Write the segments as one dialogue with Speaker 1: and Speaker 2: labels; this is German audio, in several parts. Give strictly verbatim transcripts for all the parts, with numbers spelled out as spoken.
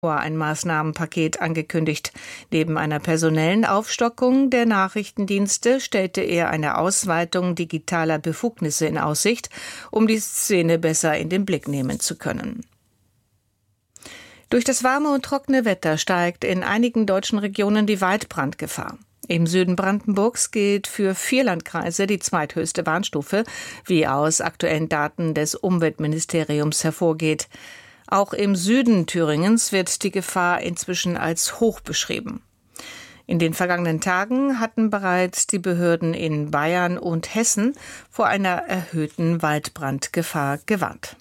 Speaker 1: ein Maßnahmenpaket angekündigt. Neben einer personellen Aufstockung der Nachrichtendienste stellte er eine Ausweitung digitaler Befugnisse in Aussicht, um die Szene besser in den Blick nehmen zu können. Durch das warme und trockene Wetter steigt in einigen deutschen Regionen die Waldbrandgefahr. Im Süden Brandenburgs gilt für vier Landkreise die zweithöchste Warnstufe, wie aus aktuellen Daten des Umweltministeriums hervorgeht. Auch im Süden Thüringens wird die Gefahr inzwischen als hoch beschrieben. In den vergangenen Tagen hatten bereits die Behörden in Bayern und Hessen vor einer erhöhten Waldbrandgefahr gewarnt.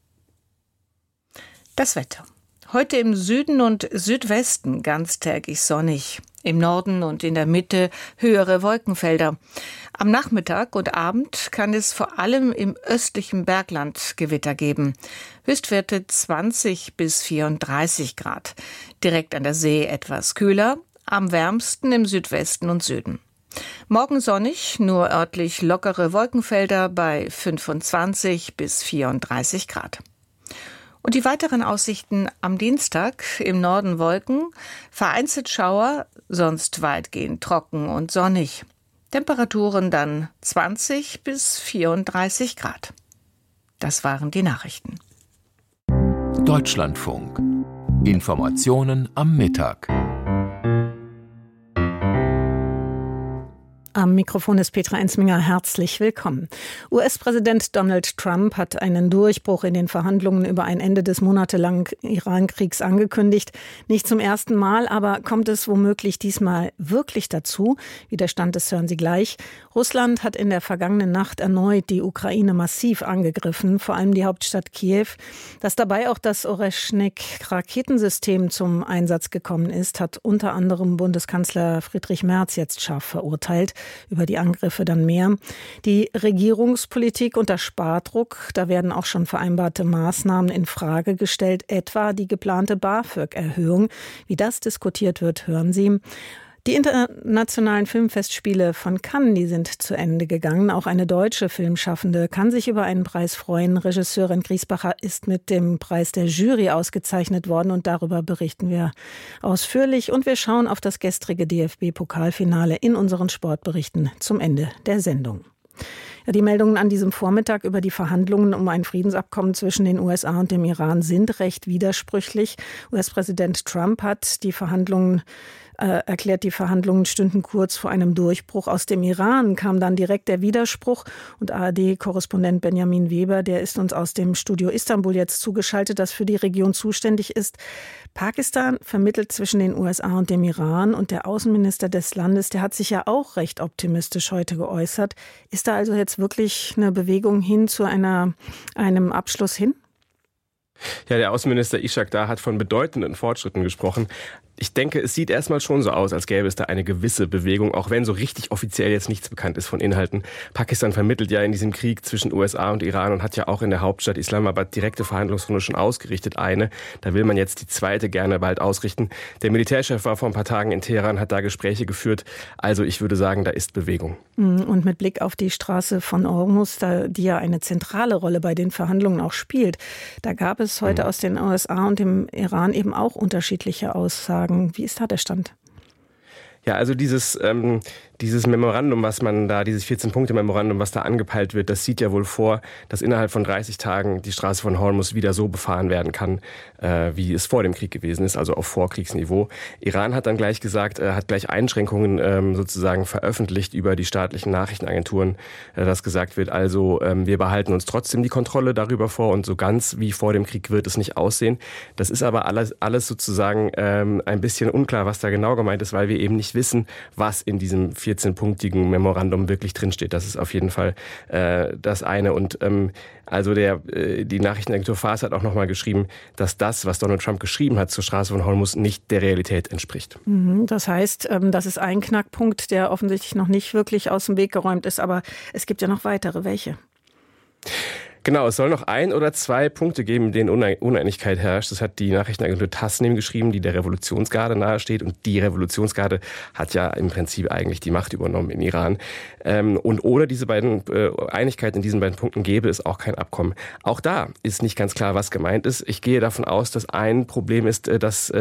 Speaker 1: Das Wetter. Heute im Süden und Südwesten ganztägig sonnig. Im Norden und in der Mitte höhere Wolkenfelder. Am Nachmittag und Abend kann es vor allem im östlichen Bergland Gewitter geben. Höchstwerte zwanzig bis vierunddreißig Grad. Direkt an der See etwas kühler, am wärmsten im Südwesten und Süden. Morgen sonnig, nur örtlich lockere Wolkenfelder bei fünfundzwanzig bis vierunddreißig Grad. Und die weiteren Aussichten am Dienstag: im Norden Wolken, vereinzelt Schauer, sonst weitgehend trocken und sonnig. Temperaturen dann zwanzig bis vierunddreißig Grad. Das waren die Nachrichten.
Speaker 2: Deutschlandfunk. Informationen am Mittag.
Speaker 3: Am Mikrofon ist Petra Ensminger. Herzlich willkommen. U S-Präsident Donald Trump hat einen Durchbruch in den Verhandlungen über ein Ende des monatelangen Iran-Kriegs angekündigt. Nicht zum ersten Mal, aber kommt es womöglich diesmal wirklich dazu? Wie der Stand ist, hören Sie gleich. Russland hat in der vergangenen Nacht erneut die Ukraine massiv angegriffen, vor allem die Hauptstadt Kiew. Dass dabei auch das Oreschnik-Raketensystem zum Einsatz gekommen ist, hat unter anderem Bundeskanzler Friedrich Merz jetzt scharf verurteilt. Über die Angriffe dann mehr. Die Regierungspolitik unter Spardruck, da werden auch schon vereinbarte Maßnahmen in Frage gestellt, etwa die geplante BAföG-Erhöhung. Wie das diskutiert wird, hören Sie. Die internationalen Filmfestspiele von Cannes, die sind zu Ende gegangen. Auch eine deutsche Filmschaffende kann sich über einen Preis freuen. Regisseurin Griesbacher ist mit dem Preis der Jury ausgezeichnet worden und darüber berichten wir ausführlich. Und wir schauen auf das gestrige D F B-Pokalfinale in unseren Sportberichten zum Ende der Sendung. Ja, die Meldungen an diesem Vormittag über die Verhandlungen um ein Friedensabkommen zwischen den U S A und dem Iran sind recht widersprüchlich. U S-Präsident Trump hat die Verhandlungen äh, erklärt, die Verhandlungen stünden kurz vor einem Durchbruch. Aus dem Iran kam dann direkt der Widerspruch und A R D-Korrespondent Benjamin Weber, der ist uns aus dem Studio Istanbul jetzt zugeschaltet, das für die Region zuständig ist. Pakistan vermittelt zwischen den U S A und dem Iran und der Außenminister des Landes, der hat sich ja auch recht optimistisch heute geäußert. Ist da also jetzt wirklich eine Bewegung hin zu einer, einem Abschluss hin?
Speaker 4: Ja, der Außenminister Ishaq Dar hat von bedeutenden Fortschritten gesprochen. Ich denke, es sieht erstmal schon so aus, als gäbe es da eine gewisse Bewegung, auch wenn so richtig offiziell jetzt nichts bekannt ist von Inhalten. Pakistan vermittelt ja in diesem Krieg zwischen U S A und Iran und hat ja auch in der Hauptstadt Islamabad direkte Verhandlungsrunde schon ausgerichtet. Eine, da will man jetzt die zweite gerne bald ausrichten. Der Militärchef war vor ein paar Tagen in Teheran, hat da Gespräche geführt. Also ich würde sagen, da ist Bewegung.
Speaker 3: Und mit Blick auf die Straße von Hormuz, die ja eine zentrale Rolle bei den Verhandlungen auch spielt, da gab es heute mhm. aus den U S A und dem Iran eben auch unterschiedliche Aussagen. Wie ist da der Stand?
Speaker 4: Ja, also dieses, ähm, dieses Memorandum, was man da, dieses vierzehn-Punkte-Memorandum, was da angepeilt wird, das sieht ja wohl vor, dass innerhalb von dreißig Tagen die Straße von Hormuz wieder so befahren werden kann, äh, wie es vor dem Krieg gewesen ist, also auf Vorkriegsniveau. Iran hat dann gleich gesagt, äh, hat gleich Einschränkungen ähm, sozusagen veröffentlicht über die staatlichen Nachrichtenagenturen, äh, dass gesagt wird, also ähm, wir behalten uns trotzdem die Kontrolle darüber vor und so ganz wie vor dem Krieg wird es nicht aussehen. Das ist aber alles, alles sozusagen ähm, ein bisschen unklar, was da genau gemeint ist, weil wir eben nicht wissen, was in diesem vierzehn-punktigen Memorandum wirklich drinsteht. Das ist auf jeden Fall äh, das eine. Und ähm, also der, äh, die Nachrichtenagentur Fars hat auch nochmal geschrieben, dass das, was Donald Trump geschrieben hat zur Straße von Hormuz, nicht der Realität entspricht.
Speaker 3: Das heißt, ähm, das ist ein Knackpunkt, der offensichtlich noch nicht wirklich aus dem Weg geräumt ist. Aber es gibt ja noch weitere. Welche?
Speaker 4: Genau, es soll noch ein oder zwei Punkte geben, in denen Uneinigkeit herrscht. Das hat die Nachrichtenagentur Tasnim geschrieben, die der Revolutionsgarde nahesteht. Und die Revolutionsgarde hat ja im Prinzip eigentlich die Macht übernommen in Iran. Und ohne diese beiden Einigkeit in diesen beiden Punkten gäbe es auch kein Abkommen. Auch da ist nicht ganz klar, was gemeint ist. Ich gehe davon aus, dass ein Problem ist, dass